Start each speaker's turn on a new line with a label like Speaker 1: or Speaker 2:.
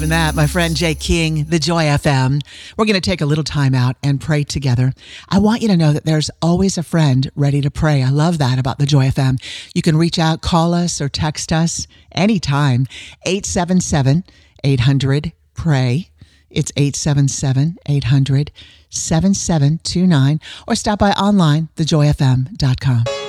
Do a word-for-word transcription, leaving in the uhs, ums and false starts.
Speaker 1: And that, my friend Jay King, the Joy F M. We're going to take a little time out and pray together. I want you to know that there's always a friend ready to pray. I love that about the Joy F M. You can reach out, call us, or text us anytime. eight seven seven, eight hundred, pray. It's eight seven seven, eight hundred, seven seven two nine. Or stop by online, the joy f m dot com.